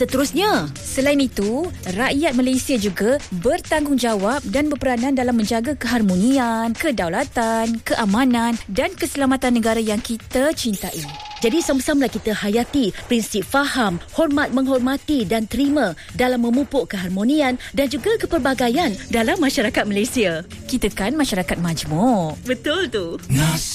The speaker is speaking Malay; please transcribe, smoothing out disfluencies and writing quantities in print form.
seterusnya. Selain itu, rakyat Malaysia juga bertanggungjawab dan berperanan dalam menjaga keharmonian, kedaulatan, keamanan dan keselamatan negara yang kita cintai. Jadi sama-samalah kita hayati prinsip faham, hormat menghormati dan terima dalam memupuk keharmonian dan juga kepelbagaian dalam masyarakat Malaysia. Kita kan masyarakat majmuk. Betul tu.